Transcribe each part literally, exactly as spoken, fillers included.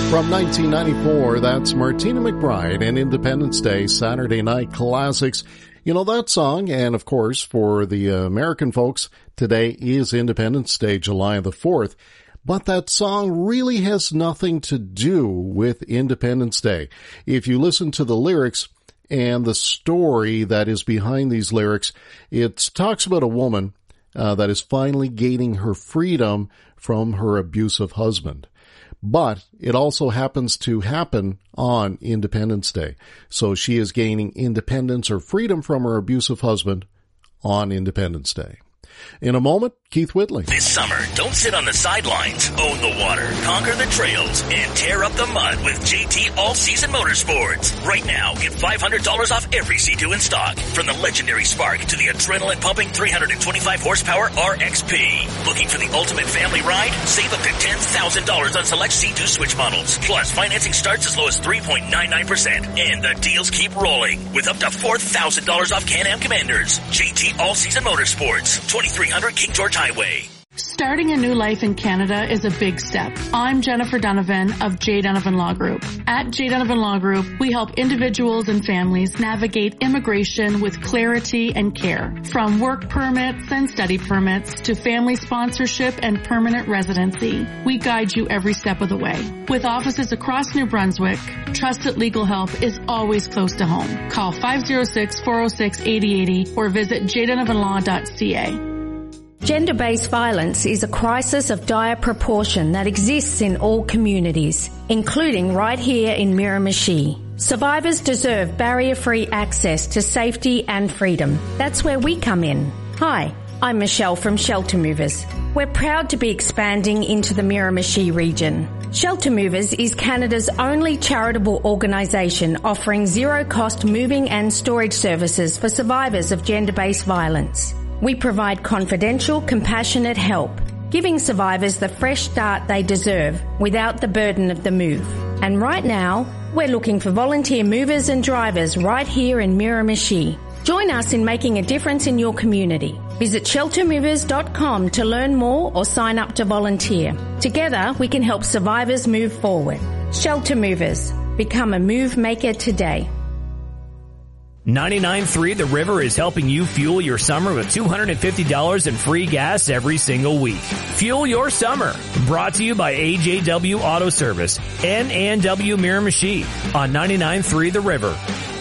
From nineteen ninety-four, that's Martina McBride and Independence Day Saturday Night Classics. You know that song, and of course, for the uh, American folks, today is Independence Day, July the fourth. But that song really has nothing to do with Independence Day. If you listen to the lyrics and the story that is behind these lyrics, it talks about a woman uh, that is finally gaining her freedom from her abusive husband. But it also happens to happen on Independence Day. So she is gaining independence or freedom from her abusive husband on Independence Day. In a moment, Keith Whitley. This summer, don't sit on the sidelines. Own the water, conquer the trails, and tear up the mud with J T All-Season Motorsports. Right now, get five hundred dollars off every C two in stock. From the legendary Spark to the adrenaline-pumping three hundred twenty-five horsepower R X P. Looking for the ultimate family ride? Save up to ten thousand dollars on select C two Switch models. Plus, financing starts as low as three point nine nine percent. And the deals keep rolling with up to four thousand dollars off Can-Am Commanders. J T All-Season Motorsports, twenty-three hundred King George Highway. Starting a new life in Canada is a big step. I'm Jennifer Donovan of J. Donovan Law Group. At J. Donovan Law Group, we help individuals and families navigate immigration with clarity and care. From work permits and study permits to family sponsorship and permanent residency, we guide you every step of the way. With offices across New Brunswick, trusted legal help is always close to home. Call five oh six, four oh six, eight oh eight oh or visit j donovan law dot c a. Gender-based violence is a crisis of dire proportion that exists in all communities, including right here in Miramichi. Survivors deserve barrier-free access to safety and freedom. That's where we come in. Hi, I'm Michelle from Shelter Movers. We're proud to be expanding into the Miramichi region. Shelter Movers is Canada's only charitable organisation offering zero-cost moving and storage services for survivors of gender-based violence. We provide confidential, compassionate help, giving survivors the fresh start they deserve without the burden of the move. And right now, we're looking for volunteer movers and drivers right here in Miramichi. Join us in making a difference in your community. Visit shelter movers dot com to learn more or sign up to volunteer. Together, we can help survivors move forward. Shelter Movers. Become a move maker today. ninety-nine point three The River is helping you fuel your summer with two hundred fifty dollars in free gas every single week. Fuel your summer. Brought to you by A J W Auto Service and A and W Miramichi on ninety-nine point three The River.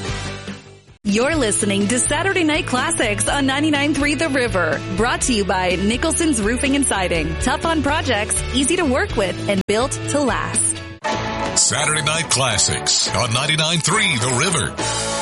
You're listening to Saturday Night Classics on ninety-nine point three The River. Brought to you by Nicholson's Roofing and Siding. Tough on projects, easy to work with, and built to last. Saturday Night Classics on ninety-nine point three The River.